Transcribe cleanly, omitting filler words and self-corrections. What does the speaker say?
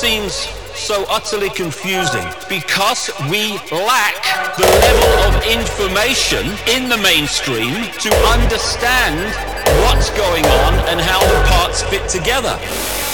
seems so utterly confusing because we lack the level of information in the mainstream to understand what's going on and how the parts fit together.